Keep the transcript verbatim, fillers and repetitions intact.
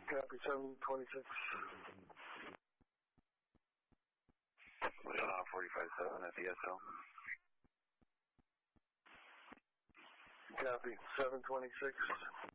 Copy, seven twenty-six. Uh, forty-five seven at the S L. Copy, seven twenty-six.